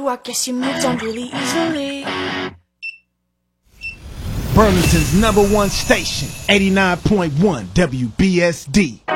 you, I guess you moved on really easily. Burlington's #1 station, 89.1 WBSD.